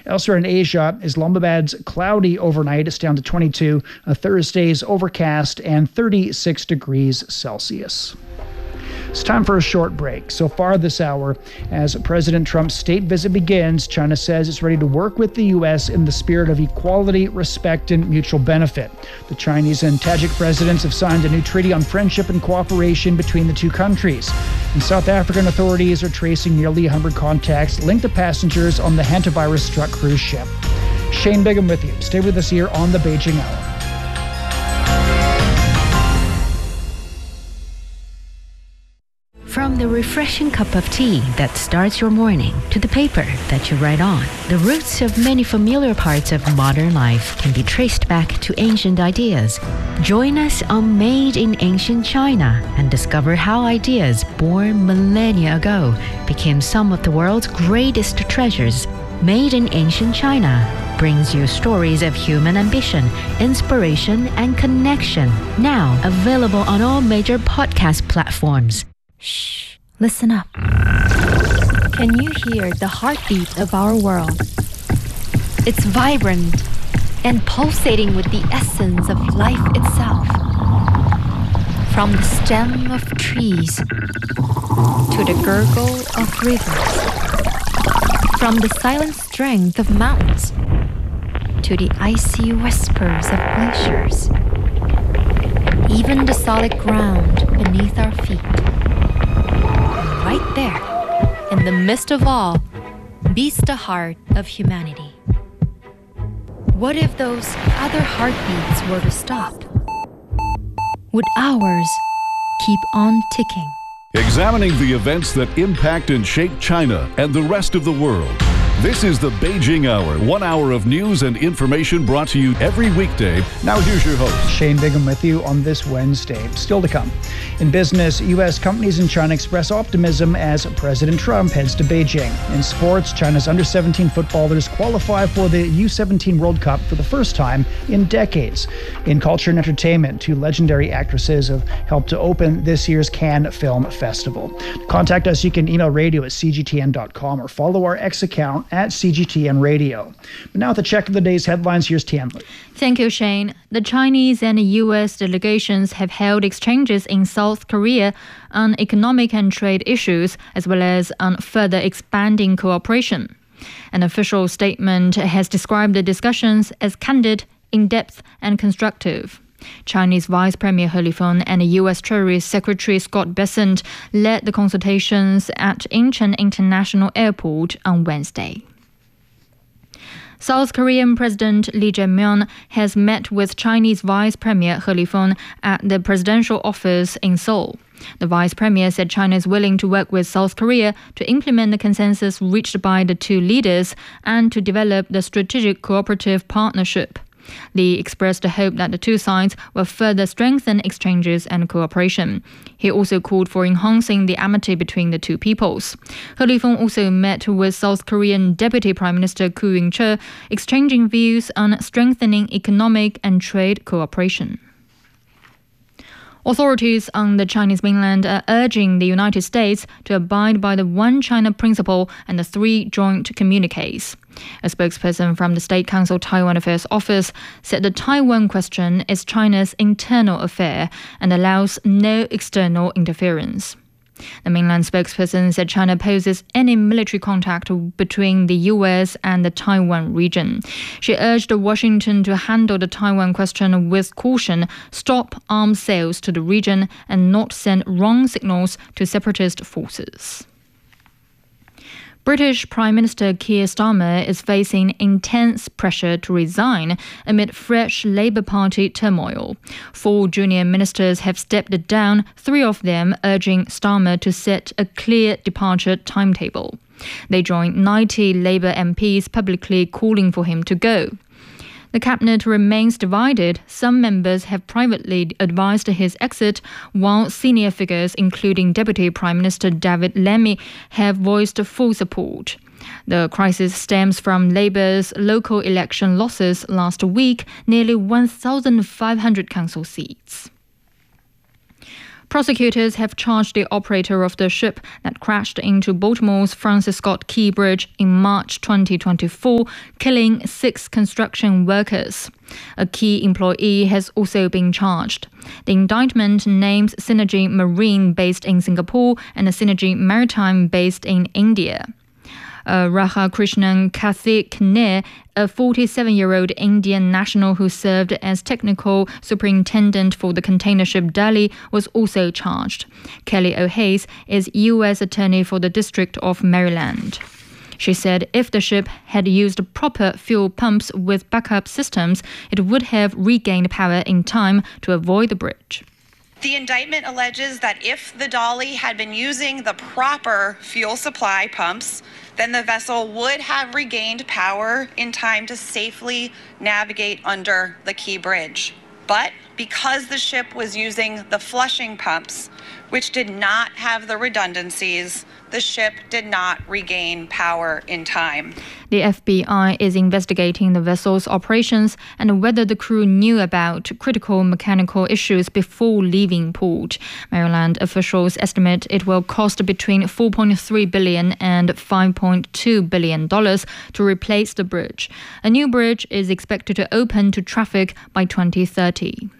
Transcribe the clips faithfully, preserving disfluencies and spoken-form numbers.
Elsewhere in Asia, Islamabad's cloudy overnight. It's down to twenty-two. Uh, Thursday's overcast and thirty-six degrees Celsius. It's time for a short break. So far this hour, as President Trump's state visit begins, China says it's ready to work with the U S in the spirit of equality, respect, and mutual benefit. The Chinese and Tajik presidents have signed a new treaty on friendship and cooperation between the two countries. And South African authorities are tracing nearly one hundred contacts linked to passengers on the hantavirus-struck cruise ship. Shane Bigham with you. Stay with us here on the Beijing Hour. From the refreshing cup of tea that starts your morning to the paper that you write on, the roots of many familiar parts of modern life can be traced back to ancient ideas. Join us on Made in Ancient China and discover how ideas born millennia ago became some of the world's greatest treasures. Made in Ancient China brings you stories of human ambition, inspiration, and connection. Now available on all major podcast platforms. Shh, listen up. Can you hear the heartbeat of our world? It's vibrant and pulsating with the essence of life itself. From the stem of trees to the gurgle of rivers. From the silent strength of mountains to the icy whispers of glaciers. Even the solid ground beneath our feet. Right there, in the midst of all, beats the heart of humanity. What if those other heartbeats were to stop? Would ours keep on ticking? Examining the events that impact and shape China and the rest of the world. This is the Beijing Hour, one hour of news and information brought to you every weekday. Now here's your host, Shane Bigham with you on this Wednesday. Still to come. In business, U S companies in China express optimism as President Trump heads to Beijing. In sports, China's under seventeen footballers qualify for the U seventeen World Cup for the first time in decades. In culture and entertainment, two legendary actresses have helped to open this year's Cannes Film Festival. To contact us, you can email radio at c g t n dot com or follow our X account at C G T N Radio. But now with the check of the day's headlines, here's Tianli. Thank you, Shane. The Chinese and U S delegations have held exchanges in South Korea on economic and trade issues, as well as on further expanding cooperation. An official statement has described the discussions as candid, in-depth, and constructive. Chinese Vice Premier He Lifeng and U S Treasury Secretary Scott Bessent led the consultations at Incheon International Airport on Wednesday. South Korean President Lee Jae-myung has met with Chinese Vice Premier He Lifeng at the presidential office in Seoul. The Vice Premier said China is willing to work with South Korea to implement the consensus reached by the two leaders and to develop the strategic cooperative partnership. Lee expressed the hope that the two sides will further strengthen exchanges and cooperation. He also called for enhancing the amity between the two peoples. He Lifeng also met with South Korean Deputy Prime Minister Koo Yung-chul, exchanging views on strengthening economic and trade cooperation. Authorities on the Chinese mainland are urging the United States to abide by the One China principle and the three joint communiques. A spokesperson from the State Council Taiwan Affairs Office said the Taiwan question is China's internal affair and allows no external interference. The mainland spokesperson said China opposes any military contact between the U S and the Taiwan region. She urged Washington to handle the Taiwan question with caution, stop arms sales to the region, and not send wrong signals to separatist forces. British Prime Minister Keir Starmer is facing intense pressure to resign amid fresh Labour Party turmoil. Four junior ministers have stepped down, three of them urging Starmer to set a clear departure timetable. They joined ninety Labour M Ps publicly calling for him to go. The cabinet remains divided. Some members have privately advised his exit, while senior figures, including Deputy Prime Minister David Lammy, have voiced full support. The crisis stems from Labour's local election losses last week, nearly one thousand five hundred council seats. Prosecutors have charged the operator of the ship that crashed into Baltimore's Francis Scott Key Bridge in March twenty twenty-four, killing six construction workers. A key employee has also been charged. The indictment names Synergy Marine based in Singapore and Synergy Maritime based in India. Uh, Raha Krishnan Karthik Nair, a forty-seven-year-old Indian national who served as technical superintendent for the container ship Delhi, was also charged. Kelly O'Hayes is U S Attorney for the District of Maryland. She said if the ship had used proper fuel pumps with backup systems, it would have regained power in time to avoid the bridge. The indictment alleges that if the Dolly had been using the proper fuel supply pumps, then the vessel would have regained power in time to safely navigate under the Key Bridge. But because the ship was using the flushing pumps, which did not have the redundancies, the ship did not regain power in time. The F B I is investigating the vessel's operations and whether the crew knew about critical mechanical issues before leaving port. Maryland officials estimate it will cost between four point three billion dollars and five point two billion dollars to replace the bridge. A new bridge is expected to open to traffic by twenty thirty.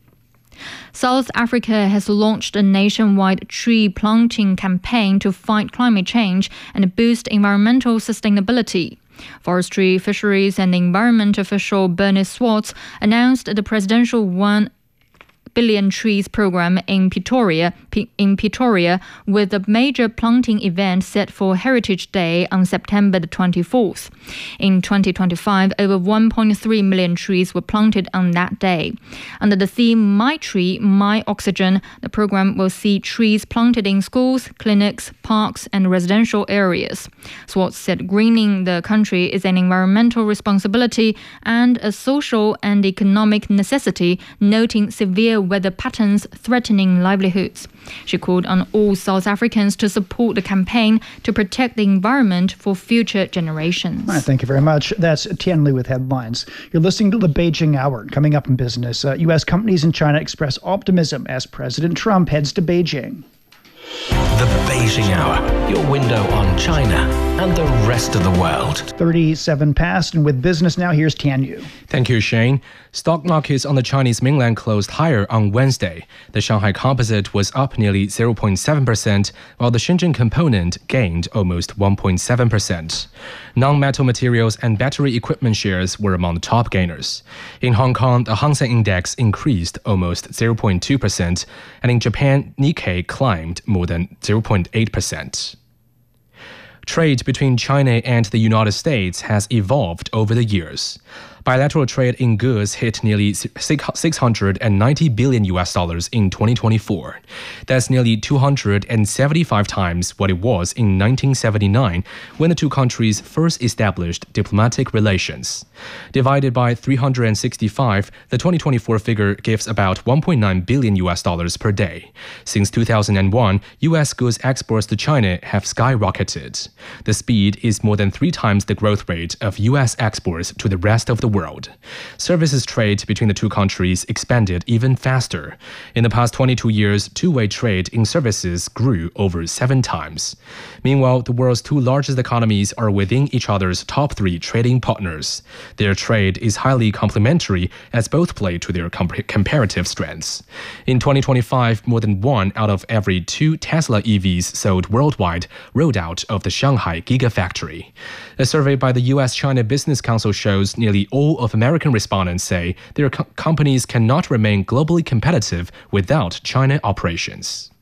South Africa has launched a nationwide tree planting campaign to fight climate change and boost environmental sustainability. Forestry, Fisheries and Environment official Bernie Swartz announced the presidential one billion trees program in Pretoria, in Pretoria, with a major planting event set for Heritage Day on September the twenty-fourth. In twenty twenty-five, over one point three million trees were planted on that day. Under the theme My Tree, My Oxygen, the program will see trees planted in schools, clinics, parks and residential areas. Swartz said greening the country is an environmental responsibility and a social and economic necessity, noting severe weather patterns threatening livelihoods. She called on all South Africans to support the campaign to protect the environment for future generations. All right, thank you very much. That's Tian Li with headlines. You're listening to the Beijing Hour. Coming up in business, uh, U S companies in China express optimism as President Trump heads to Beijing. The Beijing Hour, your window on China and the rest of the world. thirty-seven past, and with business now, here's Tian Yu. Thank you, Shane. Stock markets on the Chinese mainland closed higher on Wednesday. The Shanghai Composite was up nearly zero point seven percent, while the Shenzhen Component gained almost one point seven percent. Non-metal materials and battery equipment shares were among the top gainers. In Hong Kong, the Hang Seng Index increased almost zero point two percent, and in Japan, Nikkei climbed more than zero point eight percent. Trade between China and the United States has evolved over the years. Bilateral trade in goods hit nearly six hundred ninety billion U S dollars in twenty twenty-four. That's nearly two hundred seventy-five times what it was in nineteen seventy-nine, when the two countries first established diplomatic relations. Divided by three hundred sixty-five, the twenty twenty-four figure gives about one point nine billion U S dollars per day. Since two thousand one, U S goods exports to China have skyrocketed. The speed is more than three times the growth rate of U S exports to the rest of the world. Services trade between the two countries expanded even faster. In the past twenty-two years, two-way trade in services grew over seven times. Meanwhile, the world's two largest economies are within each other's top three trading partners. Their trade is highly complementary as both play to their comp- comparative strengths. In twenty twenty-five, more than one out of every two Tesla E Vs sold worldwide rolled out of the Shanghai Gigafactory. A survey by the U S China Business Council shows nearly all of American respondents say their co- companies cannot remain globally competitive without China operations.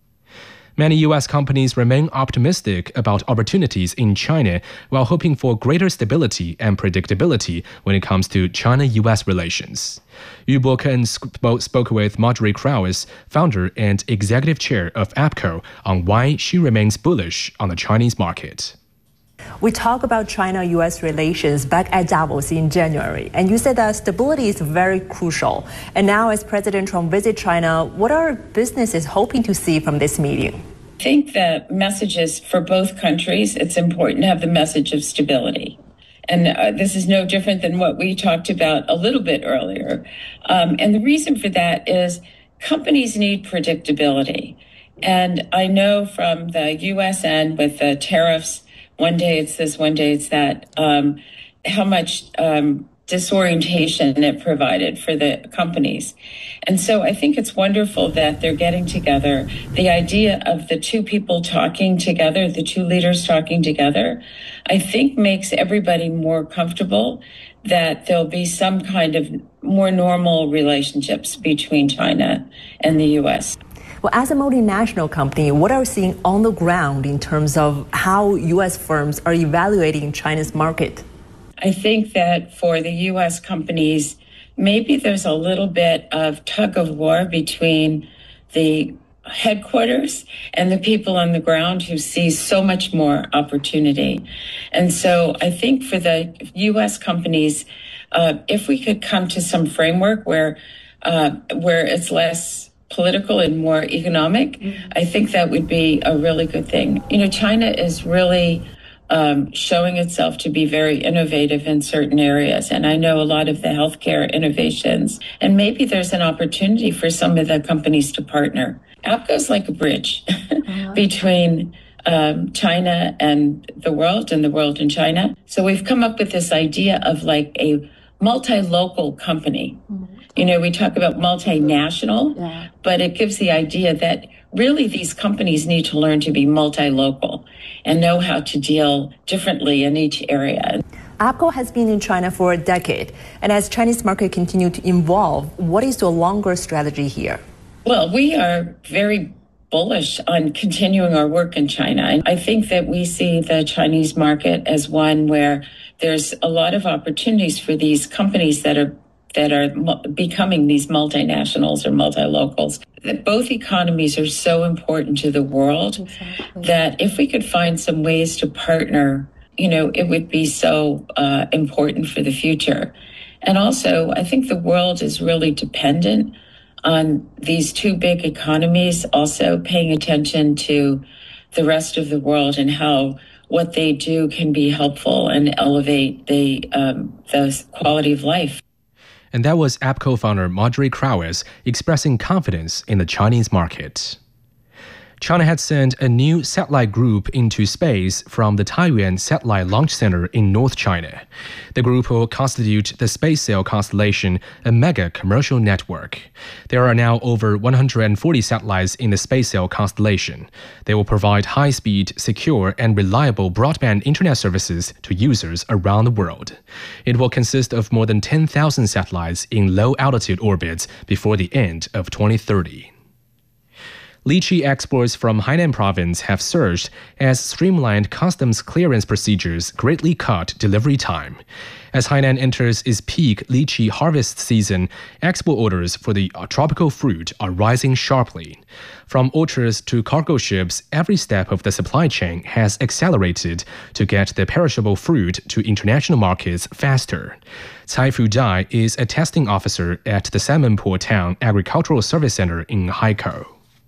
Many U S companies remain optimistic about opportunities in China while hoping for greater stability and predictability when it comes to China U S relations. Yu Boken spoke with Marjorie Krauss, founder and executive chair of APCO, on why she remains bullish on the Chinese market. We talked about China-U S relations back at Davos in January, and you said that stability is very crucial. And now as President Trump visits China, what are businesses hoping to see from this meeting? I think the messages for both countries, it's important to have the message of stability. And uh, this is no different than what we talked about a little bit earlier. Um, and the reason for that is companies need predictability. And I know from the U S end with the tariffs, one day it's this, one day it's that, um, how much um, disorientation it provided for the companies. And so I think it's wonderful that they're getting together. The idea of the two people talking together, the two leaders talking together, I think makes everybody more comfortable that there'll be some kind of more normal relationships between China and the U S. Well, as a multinational company, what are you seeing on the ground in terms of how U S firms are evaluating China's market? I think that for the U S companies, maybe there's a little bit of tug of war between the headquarters and the people on the ground who see so much more opportunity. And so I think for the U S companies, uh, if we could come to some framework where uh, where it's less political and more economic, mm-hmm. I think that would be a really good thing. You know, China is really um, showing itself to be very innovative in certain areas. And I know a lot of the healthcare innovations, and maybe there's an opportunity for some of the companies to partner. APCO's like a bridge uh-huh. between um, China and the world and the world and China. So we've come up with this idea of like a multi-local company. Mm-hmm. You know, we talk about multinational, yeah. but it gives the idea that really these companies need to learn to be multi-local and know how to deal differently in each area. APCO has been in China for a decade, and as Chinese market continue to evolve, what is the longer strategy here? Well, we are very bullish on continuing our work in China. And I think that we see the Chinese market as one where there's a lot of opportunities for these companies that are that are becoming these multinationals or multi-locals. That both economies are so important to the world exactly. that if we could find some ways to partner, you know, it would be so uh, important for the future. And also, I think the world is really dependent on these two big economies also paying attention to the rest of the world and how what they do can be helpful and elevate the, um, the quality of life. And that was APCO founder Marjorie Crowes expressing confidence in the Chinese market. China had sent a new satellite group into space from the Taiyuan Satellite Launch Center in North China. The group will constitute the SpaceSail constellation, a mega commercial network. There are now over one hundred forty satellites in the SpaceSail constellation. They will provide high-speed, secure, and reliable broadband internet services to users around the world. It will consist of more than ten thousand satellites in low-altitude orbits before the end of twenty thirty. Lychee exports from Hainan province have surged as streamlined customs clearance procedures greatly cut delivery time. As Hainan enters its peak lychee harvest season, export orders for the tropical fruit are rising sharply. From orchards to cargo ships, every step of the supply chain has accelerated to get the perishable fruit to international markets faster. Cai Fudai is a testing officer at the Salmonpo Town Agricultural Service Center in Haikou.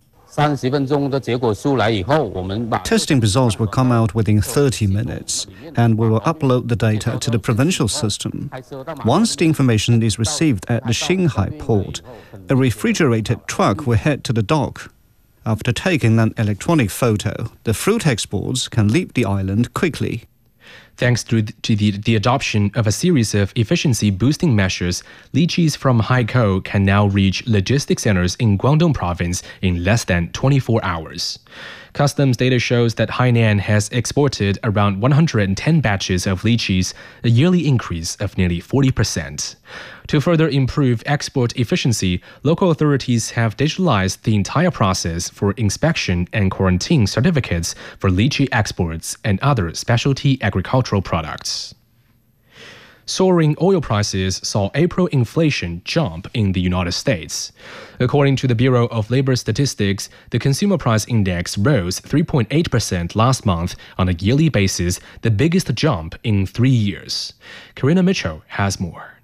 Testing results will come out within thirty minutes, and we will upload the data to the provincial system. Once the information is received at the Xinhai port, a refrigerated truck will head to the dock. After taking an electronic photo, the fruit exports can leave the island quickly. Thanks to, to the, the adoption of a series of efficiency-boosting measures, lychees from Haikou can now reach logistics centers in Guangdong province in less than twenty-four hours. Customs data shows that Hainan has exported around one hundred ten batches of lychees, a yearly increase of nearly forty percent. To further improve export efficiency, local authorities have digitalized the entire process for inspection and quarantine certificates for lychee exports and other specialty agricultural products. Soaring oil prices saw April inflation jump in the United States. According to the Bureau of Labor Statistics, the consumer price index rose three point eight percent last month on a yearly basis, the biggest jump in three years. Karina Mitchell has more.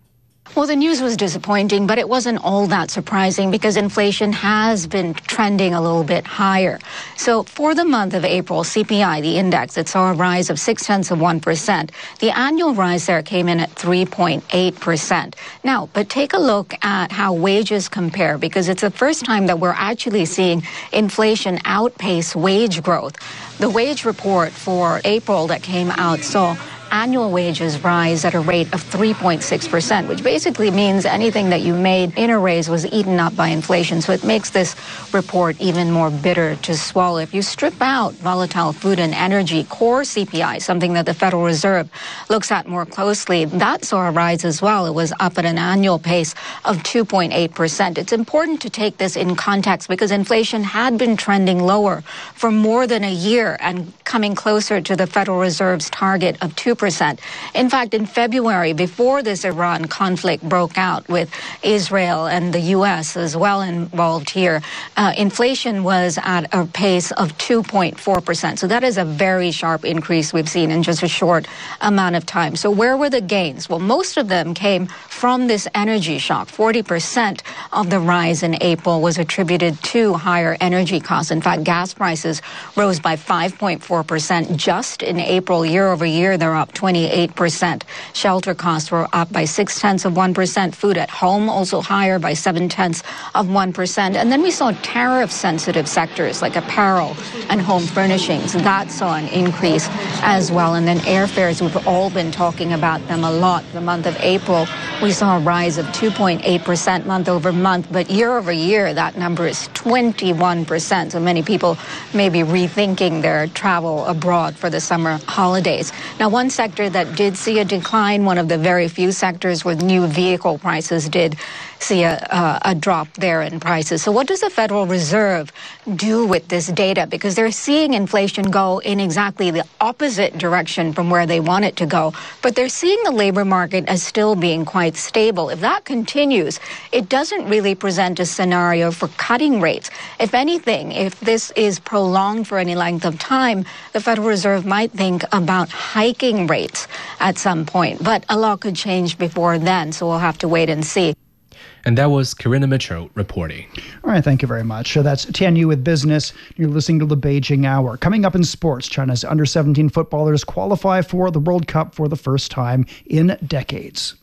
Well, the news was disappointing, but it wasn't all that surprising because inflation has been trending a little bit higher. So for the month of April, C P I, the index, it saw a rise of six tenths of one percent. The annual rise there came in at three point eight percent. Now, but take a look at how wages compare, because it's the first time that we're actually seeing inflation outpace wage growth. The wage report for April that came out saw annual wages rise at a rate of three point six percent, which basically means anything that you made in a raise was eaten up by inflation. So it makes this report even more bitter to swallow. If you strip out volatile food and energy, core C P I, something that the Federal Reserve looks at more closely, that saw a rise as well. It was up at an annual pace of two point eight percent. It's important to take this in context because inflation had been trending lower for more than a year and coming closer to the Federal Reserve's target of two percent. In fact, in February, before this Iran conflict broke out with Israel and the U S as well involved here, uh, inflation was at a pace of two point four percent. So that is a very sharp increase we've seen in just a short amount of time. So where were the gains? Well, most of them came from this energy shock. forty percent of the rise in April was attributed to higher energy costs. In fact, gas prices rose by five point four percent just in April. Year over year, they're up twenty-eight percent. Shelter costs were up by six tenths of one percent. Food at home also higher by seven tenths of one percent. And then we saw tariff-sensitive sectors like apparel and home furnishings. That saw an increase as well. And then airfares, we've all been talking about them a lot. The month of April, we saw a rise of two point eight percent month over month. But year over year, that number is twenty-one percent. So many people may be rethinking their travel abroad for the summer holidays. Now, one sector that did see a decline, one of the very few sectors where new vehicle prices did see a, uh, a drop there in prices. So what does the Federal Reserve do with this data? Because they're seeing inflation go in exactly the opposite direction from where they want it to go. But they're seeing the labor market as still being quite stable. If that continues, it doesn't really present a scenario for cutting rates. If anything, if this is prolonged for any length of time, the Federal Reserve might think about hiking rates at some point. But a lot could change before then, so we'll have to wait and see. And that was Karina Mitchell reporting. All right, thank you very much. So that's Tian Yu with Business. You're listening to the Beijing Hour. Coming up in sports, China's under seventeen footballers qualify for the World Cup for the first time in decades.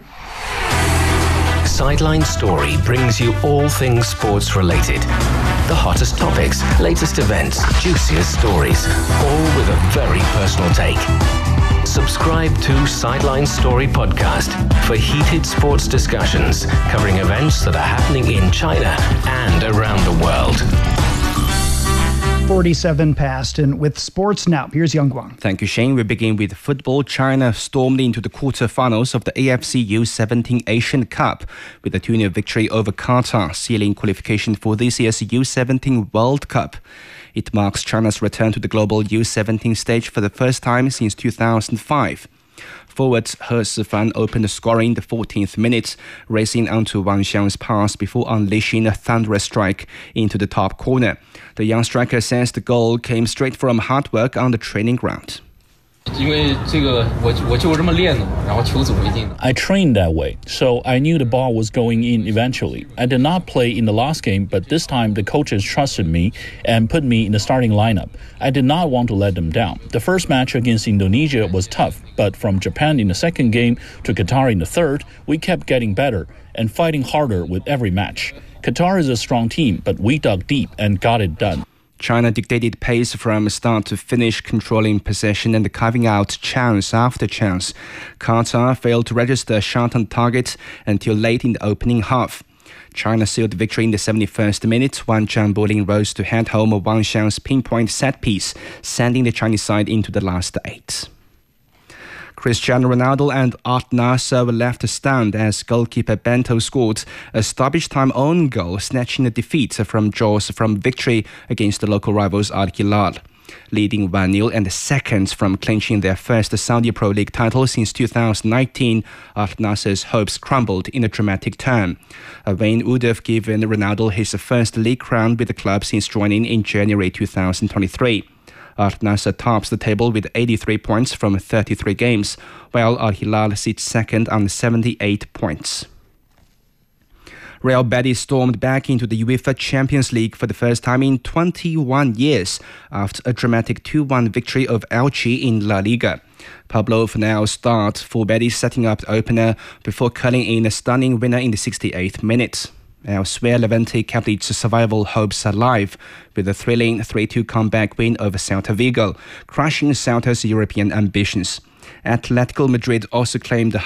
Sideline Story brings you all things sports related. The hottest topics, latest events, juiciest stories, all with a very personal take. Subscribe to Sideline Story Podcast for heated sports discussions covering events that are happening in China and around the world. forty-seven past, and with sports now, here's Yang Guang. Thank you, Shane. We begin with football. China stormed into the quarterfinals of the A F C U seventeen Asian Cup with a two nil victory over Qatar, sealing qualification for this year's U seventeen World Cup. It marks China's return to the global U seventeen stage for the first time since two thousand five. Forward He Sifan opened the scoring in the fourteenth minute, racing onto Wang Xiang's pass before unleashing a thunderous strike into the top corner. The young striker says the goal came straight from hard work on the training ground. I trained that way, so I knew the ball was going in eventually. I did not play in the last game, but this time the coaches trusted me and put me in the starting lineup. I did not want to let them down. The first match against Indonesia was tough, but from Japan in the second game to Qatar in the third, we kept getting better and fighting harder with every match. Qatar is a strong team, but we dug deep and got it done. China dictated pace from start to finish, controlling possession and carving out chance after chance. Qatar failed to register a shot on target until late in the opening half. China sealed victory in the seventy-first minute. Wang Zhanbo rose to head home Wang Xiang's pinpoint set piece, sending the Chinese side into the last eight. Cristiano Ronaldo and Art Nasser were left stunned as goalkeeper Bento scored a stoppage time own goal, snatching a defeat from jaws from victory against the local rivals Al Hilal. Leading one nil and seconds from clinching their first Saudi Pro League title since two thousand nineteen, Al Nasser's hopes crumbled in a dramatic turn. A win would have given Ronaldo his first league crown with the club since joining in January two thousand twenty-three. Al Nassr tops the table with eighty-three points from thirty-three games, while Al Hilal sits second on seventy-eight points. Real Betis stormed back into the UEFA Champions League for the first time in twenty-one years after a dramatic two one victory of Elche in La Liga. Pablo Fornal started for Betis, setting up the opener before culling in a stunning winner in the sixty-eighth minute. Elsewhere, Levante kept its survival hopes alive with a thrilling three two comeback win over Celta Vigo, crushing Celta's European ambitions. Atletico Madrid also claimed the